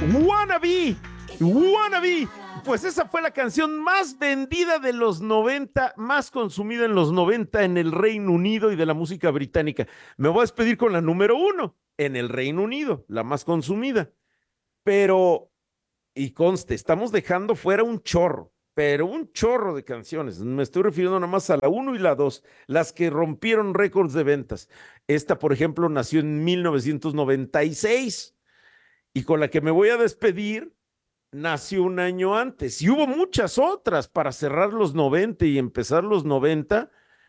Wannabe, Wannabe. Pues esa fue la canción más vendida de los 90, más consumida en los 90 en el Reino Unido y de la música británica. Me voy a despedir con la número 1 en el Reino Unido, la más consumida. Pero, y conste, estamos dejando fuera un chorro, pero un chorro de canciones. Me estoy refiriendo nada más a la 1 y la 2, las que rompieron récords de ventas. Esta, por ejemplo, nació en 1996 y con la que me voy a despedir nació un año antes. Y hubo muchas otras para cerrar los 90 y empezar los 90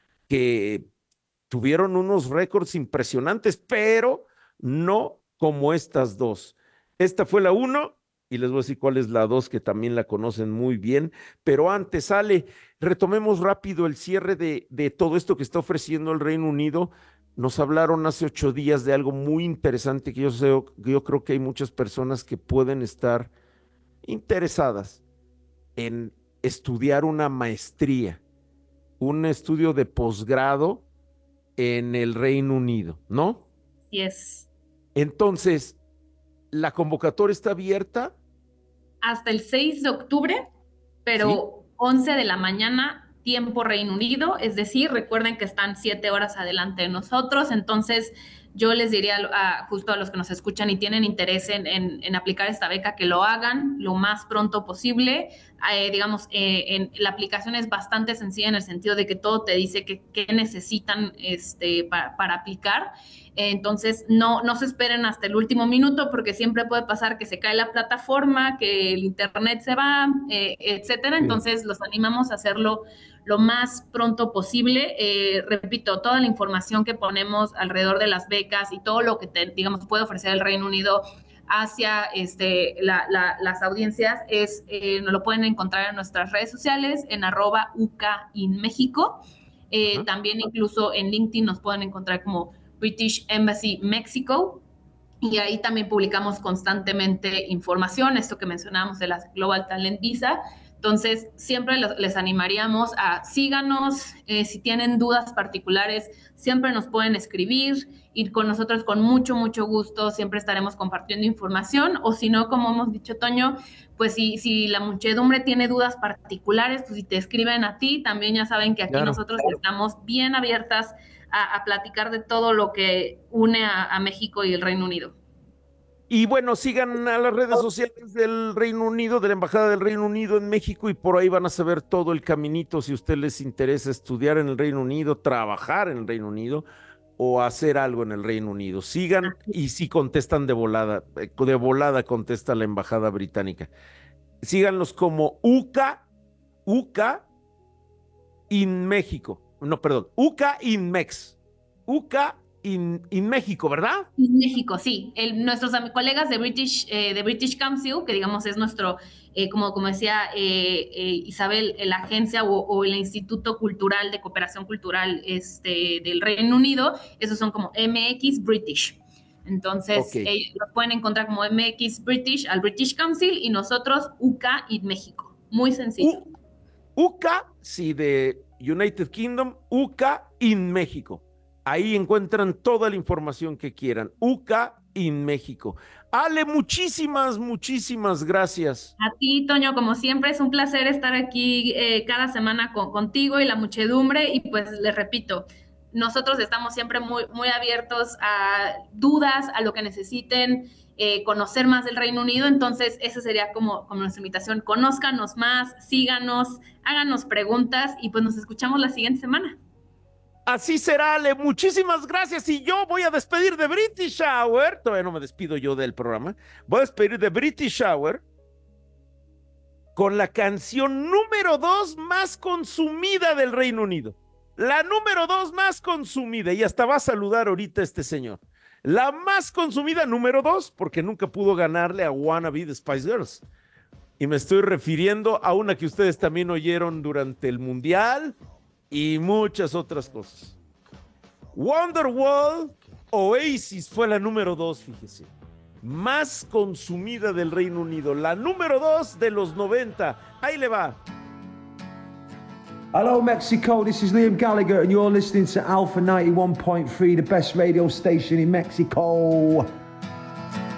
que tuvieron unos récords impresionantes, pero no como estas dos. Esta fue la 1 y les voy a decir cuál es la 2, que también la conocen muy bien. Pero antes, Ale, retomemos rápido el cierre de todo esto que está ofreciendo el Reino Unido. Nos hablaron hace 8 días de algo muy interesante que yo creo que hay muchas personas que pueden estar interesadas en estudiar una maestría, un estudio de posgrado en el Reino Unido, ¿no? Yes. Entonces, ¿la convocatoria está abierta? Hasta el 6 de octubre, pero ¿Sí? 11 de la mañana, tiempo Reino Unido, es decir, recuerden que están 7 horas adelante de nosotros, entonces yo les diría justo a los que nos escuchan y tienen interés en aplicar esta beca, que lo hagan lo más pronto posible. Digamos, la aplicación es bastante sencilla en el sentido de que todo te dice qué necesitan para aplicar. Entonces, no se esperen hasta el último minuto porque siempre puede pasar que se cae la plataforma, que el internet se va, etcétera. Sí. Entonces, los animamos a hacerlo lo más pronto posible. Repito, toda la información que ponemos alrededor de las becas y todo lo que digamos puede ofrecer el Reino Unido hacia las audiencias nos lo pueden encontrar en nuestras redes sociales en @UCAinMéxico. También incluso en LinkedIn nos pueden encontrar como British Embassy Mexico, y ahí también publicamos constantemente información, esto que mencionábamos de la Global Talent Visa. Entonces, siempre les animaríamos a síganos, si tienen dudas particulares, siempre nos pueden escribir y con nosotros con mucho, mucho gusto siempre estaremos compartiendo información, o si no, como hemos dicho, Toño, pues si la muchedumbre tiene dudas particulares, pues si te escriben a ti, también ya saben que aquí Claro. nosotros estamos bien abiertas a platicar de todo lo que une a México y el Reino Unido. Y bueno, sigan a las redes sociales del Reino Unido, de la Embajada del Reino Unido en México, y por ahí van a saber todo el caminito si a usted les interesa estudiar en el Reino Unido, trabajar en el Reino Unido o hacer algo en el Reino Unido. Sigan y si contestan de volada contesta la Embajada Británica. Síganlos como UCA in México. No, perdón, UCA in Mex. UCA in México, ¿verdad? México, sí. Nuestros colegas de British Council, que digamos es nuestro, como decía Isabel, la agencia o el Instituto Cultural de Cooperación Cultural del Reino Unido, esos son como MX British. Ok. Entonces, los pueden encontrar como MX British al British Council y nosotros UCA y México. Muy sencillo. UCA, sí, de United Kingdom, UCA in México. Ahí encuentran toda la información que quieran. UCA in México. Ale, muchísimas, muchísimas gracias. A ti, Toño, como siempre, es un placer estar aquí cada semana contigo y la muchedumbre. Y pues les repito, nosotros estamos siempre muy, muy abiertos a dudas, a lo que necesiten, conocer más del Reino Unido. Entonces, esa sería como nuestra invitación. Conózcanos más, síganos, háganos preguntas y pues nos escuchamos la siguiente semana. Así será, Ale. Muchísimas gracias. Y yo voy a despedir de British Hour. Todavía no me despido yo del programa. Voy a despedir de British Hour con la canción número 2 más consumida del Reino Unido. La número 2 más consumida. Y hasta va a saludar ahorita este señor. La más consumida, número 2, porque nunca pudo ganarle a Wannabe de Spice Girls. Y me estoy refiriendo a una que ustedes también oyeron durante el Mundial y muchas otras cosas. Wonderwall, Oasis fue la número 2, fíjese. Más consumida del Reino Unido. La número 2 de los 90. Ahí le va. Hello, Mexico. This is Liam Gallagher, and you're listening to Alpha 91.3, the best radio station in Mexico.